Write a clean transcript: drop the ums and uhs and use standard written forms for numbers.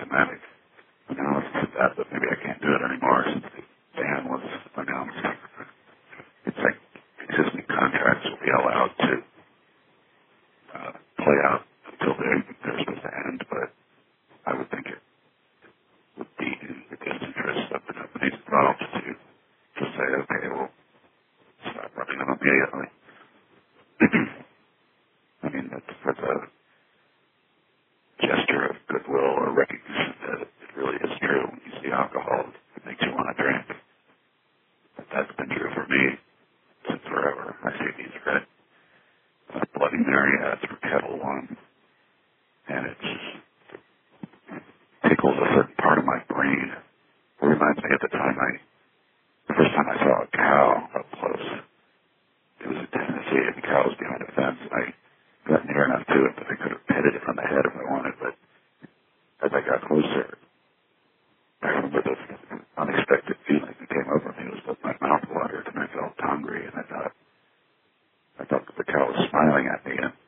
systematic analysis of that, but maybe I can't do it anymore since the ban was announced. It's like existing contracts will be allowed to play out until they're supposed to end, but I would think it would be in the best interest of the companies involved to say, okay, we'll stop running them immediately. I mean, that's a gesture of goodwill or recognition that it really is true. When you see alcohol, it makes you want to drink. But that's been true for me since forever. I see these red Bloody Mary ads for Kettle One, and it just tickles a certain part of my brain. It reminds me at the first time I saw a cow up close. It was in Tennessee, and the cow was behind a fence, and I got near enough to it that I could have petted it on the head if I wanted, but as I got closer, I remember this unexpected feeling that came over me. It was that my mouth watered, and I felt hungry, and I thought that the cow was smiling at me, and